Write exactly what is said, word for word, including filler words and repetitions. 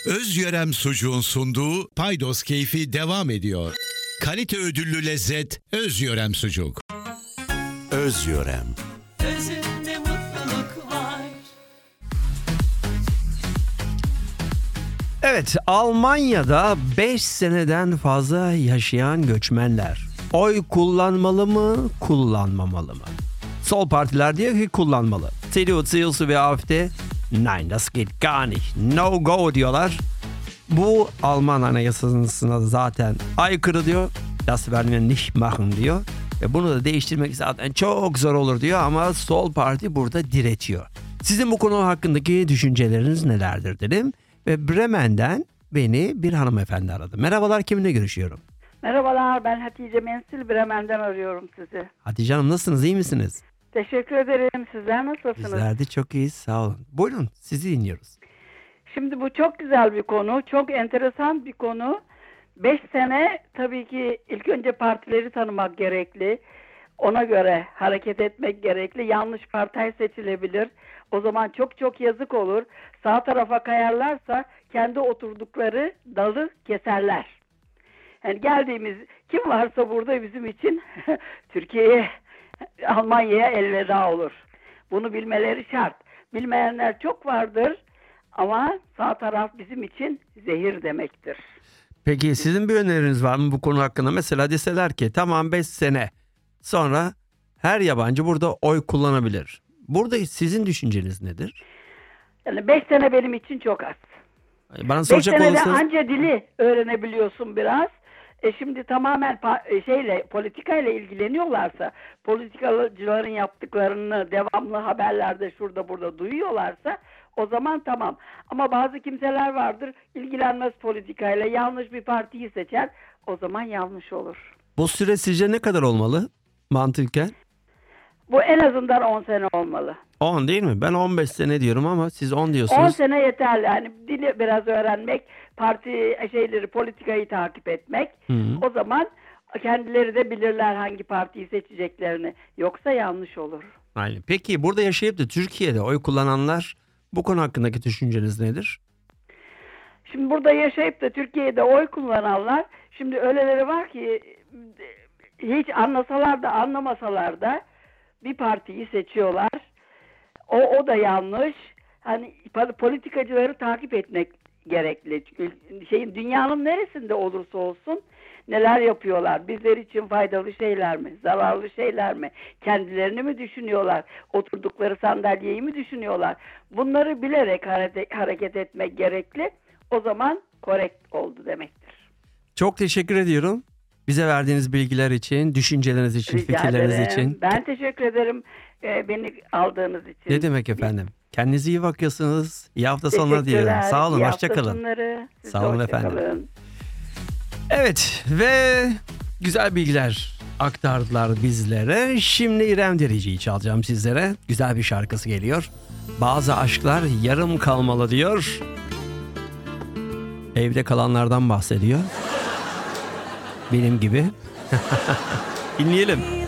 Özyörem Sucuğun sunduğu Paydos Keyfi devam ediyor. Kalite ödüllü lezzet Özyörem Sucuk. Özyörem. Özünde mutluluk var. Evet, Almanya'da beş seneden fazla yaşayan göçmenler oy kullanmalı mı, kullanmamalı mı? Sol partiler diyor ki kullanmalı. C D U, C S U ve A F D nein, das geht gar nicht, no go diyorlar. Bu Alman anayasasına zaten aykırı diyor. Das werden wir nicht machen diyor. Ve bunu da değiştirmek zaten çok zor olur diyor ama sol parti burada diretiyor. Sizin bu konu hakkındaki düşünceleriniz nelerdir dedim. Ve Bremen'den beni bir hanımefendi aradı. Merhabalar, kiminle görüşüyorum? Merhabalar, ben Hatice Mensil, Bremen'den arıyorum sizi. Hatice Hanım, nasılsınız, iyi misiniz? Teşekkür ederim. Sizler nasılsınız? Bizler de çok iyiyiz, sağ olun. Buyurun, sizi dinliyoruz. Şimdi bu çok güzel bir konu, çok enteresan bir konu. Beş sene tabii ki ilk önce partileri tanımak gerekli. Ona göre hareket etmek gerekli. Yanlış parti seçilebilir. O zaman çok çok yazık olur. Sağ tarafa kayarlarsa kendi oturdukları dalı keserler. Yani geldiğimiz kim varsa burada bizim için Türkiye'ye, Almanya'ya elveda olur. Bunu bilmeleri şart. Bilmeyenler çok vardır ama sağ taraf bizim için zehir demektir. Peki sizin bir öneriniz var mı bu konu hakkında? Mesela deseler ki tamam beş sene sonra her yabancı burada oy kullanabilir. Burada sizin düşünceniz nedir? Yani beş sene benim için çok az. Bana Beş soracak senede olursanız... anca dili öğrenebiliyorsun biraz. E şimdi tamamen pa- şeyle politikayla ilgileniyorlarsa, politikacıların yaptıklarını devamlı haberlerde şurada burada duyuyorlarsa o zaman tamam. Ama bazı kimseler vardır, ilgilenmez politikayla, yanlış bir partiyi seçer, o zaman yanlış olur. Bu süre sizce ne kadar olmalı mantıken? Bu en azından on sene olmalı. on değil mi? Ben on beş sene diyorum ama siz on diyorsunuz. on sene yeterli. Yani dili biraz öğrenmek, parti şeyleri, politikayı takip etmek. Hı-hı. O zaman kendileri de bilirler hangi partiyi seçeceklerini. Yoksa yanlış olur. Aynen. Peki burada yaşayıp da Türkiye'de oy kullananlar bu konu hakkındaki düşünceniz nedir? Şimdi burada yaşayıp da Türkiye'de oy kullananlar, şimdi öyleleri var ki hiç anlasalar da anlamasalar da bir partiyi seçiyorlar. O, o da yanlış. Hani politikacıları takip etmek gerekli. Şeyin, dünyanın neresinde olursa olsun neler yapıyorlar? Bizler için faydalı şeyler mi? Zararlı şeyler mi? Kendilerini mi düşünüyorlar? Oturdukları sandalyeyi mi düşünüyorlar? Bunları bilerek hareket etmek gerekli. O zaman korrekt oldu demektir. Çok teşekkür ediyorum. Bize verdiğiniz bilgiler için, düşünceleriniz için, Rica fikirleriniz ederim. için. Ben teşekkür ederim e, beni aldığınız için. Ne demek efendim? Kendinize iyi bakıyorsunuz. İyi hafta sonları diyelim. Sağ olun, hoşça kalın. Sağ olun efendim. Kalın. Evet ve güzel bilgiler aktardılar bizlere. Şimdi İrem Derici'yi çalacağım sizlere. Güzel bir şarkısı geliyor. Bazı aşklar yarım kalmalı diyor. Evde kalanlardan bahsediyor. Benim gibi. Dinleyelim.